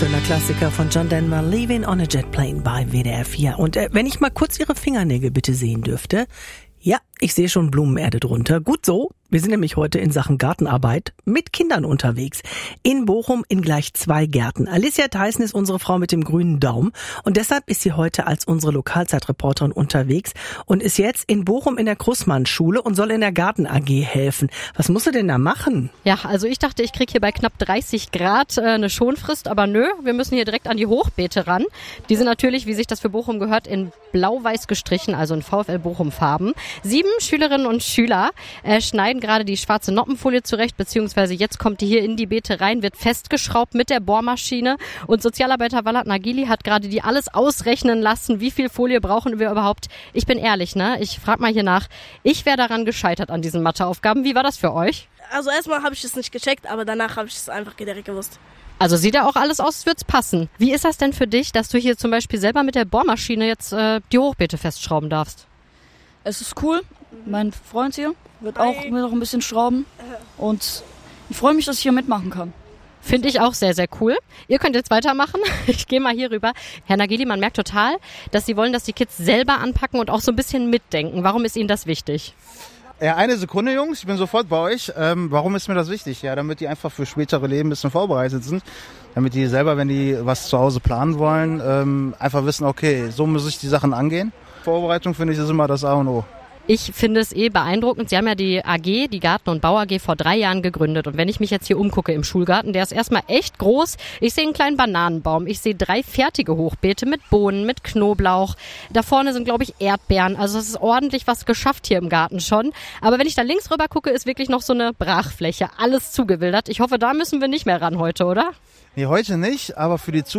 Wunderschöner Klassiker von John Denver, Leaving on a Jet Plane bei WDR 4. Und wenn ich mal kurz Ihre Fingernägel bitte sehen dürfte. Ja, ich sehe schon Blumenerde drunter. Gut so. Wir sind nämlich heute in Sachen Gartenarbeit mit Kindern unterwegs. In Bochum in gleich 2 Gärten. Alicia Theissen ist unsere Frau mit dem grünen Daumen. Und deshalb ist sie heute als unsere Lokalzeitreporterin unterwegs und ist jetzt in Bochum in der Krussmann-Schule und soll in der Garten AG helfen. Was musst du denn da machen? Ja, also ich dachte, ich kriege hier bei knapp 30 Grad eine Schonfrist, aber nö, wir müssen hier direkt an die Hochbeete ran. Die sind natürlich, wie sich das für Bochum gehört, in blau-weiß gestrichen, also in VfL Bochum-Farben. 7 Schülerinnen und Schüler schneiden gerade die schwarze Noppenfolie zurecht, beziehungsweise jetzt kommt die hier in die Beete rein, wird festgeschraubt mit der Bohrmaschine und Sozialarbeiter Walad Nagili hat gerade die alles ausrechnen lassen, wie viel Folie brauchen wir überhaupt. Ich bin ehrlich, ich frage mal hier nach, ich wäre daran gescheitert an diesen Matheaufgaben. Wie war das für euch? Also erstmal habe ich es nicht gecheckt, aber danach habe ich es einfach direkt gewusst. Also sieht ja auch alles aus, als würde es passen. Wie ist das denn für dich, dass du hier zum Beispiel selber mit der Bohrmaschine jetzt die Hochbeete festschrauben darfst? Es ist cool. Mein Freund hier wird auch noch ein bisschen schrauben. Und ich freue mich, dass ich hier mitmachen kann. Finde ich auch sehr, sehr cool. Ihr könnt jetzt weitermachen. Ich gehe mal hier rüber. Herr Nagili, man merkt total, dass Sie wollen, dass die Kids selber anpacken und auch so ein bisschen mitdenken. Warum ist Ihnen das wichtig? Ja, eine Sekunde, Jungs, ich bin sofort bei euch. Warum ist mir das wichtig? Ja, damit die einfach für spätere Leben ein bisschen vorbereitet sind. Damit die selber, wenn die was zu Hause planen wollen, einfach wissen, okay, so muss ich die Sachen angehen. Vorbereitung, finde ich, ist immer das A und O. Ich finde es beeindruckend. Sie haben ja die AG, die Garten- und Bau AG, vor 3 Jahren gegründet. Und wenn ich mich jetzt hier umgucke im Schulgarten, der ist erstmal echt groß. Ich sehe einen kleinen Bananenbaum. Ich sehe 3 fertige Hochbeete mit Bohnen, mit Knoblauch. Da vorne sind, glaube ich, Erdbeeren. Also es ist ordentlich was geschafft hier im Garten schon. Aber wenn ich da links rüber gucke, ist wirklich noch so eine Brachfläche. Alles zugewildert. Ich hoffe, da müssen wir nicht mehr ran heute, oder? Nee, heute nicht, aber für die Zukunft